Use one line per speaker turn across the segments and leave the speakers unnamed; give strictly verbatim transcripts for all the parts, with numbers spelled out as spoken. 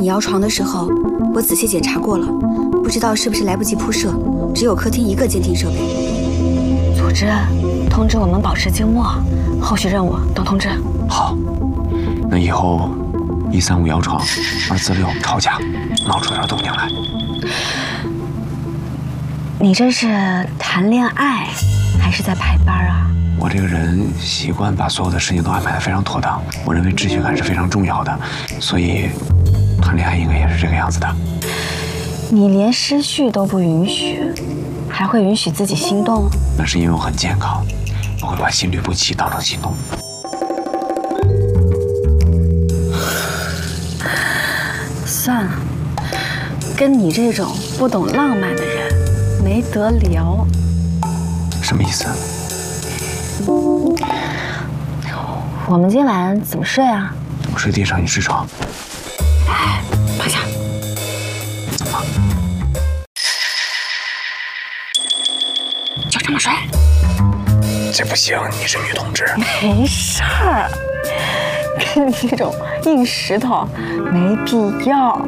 你摇床的时候，我仔细检查过了，不知道是不是来不及铺设，只有客厅一个监听设备。
组织通知我们保持静默，后续任务等通知。
好，那以后一三五摇床，二四六吵架，闹出点动静来。
你这是谈恋爱，还是在排班啊？
我这个人习惯把所有的事情都安排得非常妥当，我认为秩序感是非常重要的，所以谈恋爱应该也是这个样子的。
你连失序都不允许，还会允许自己心动？
那是因为我很健康，我会把心律不齐当成心动。
算了，跟你这种不懂浪漫的人没得聊。
什么意思？
我们今晚怎么睡啊？
我睡地上，你睡床。
哎，趴下。
怎么？
就这么睡？
这不行，你是女同志。
没事儿，跟你这种硬石头没必要。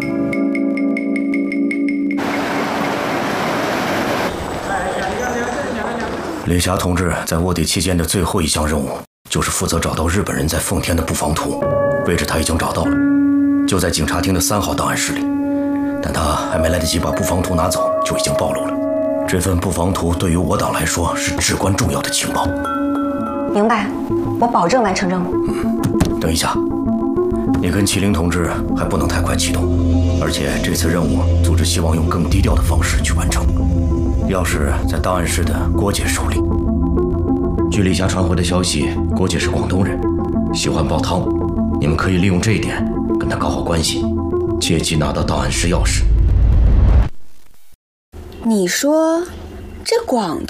李霞同志在卧底期间的最后一项任务，就是负责找到日本人在奉天的布防图。位置他已经找到了，就在警察厅的三号档案室里。但他还没来得及把布防图拿走，就已经暴露了。这份布防图对于我党来说是至关重要的情报。
明白，我保证完成任务。
嗯，等一下，你跟麒麟同志还不能太快启动，而且这次任务组织希望用更低调的方式去完成。钥匙在档案室的郭姐手里。据李霞传回的消息，郭姐是广东人，喜欢煲汤。你们可以利用这一点跟她搞好关系，切记拿到档案室钥匙。
你说，这广东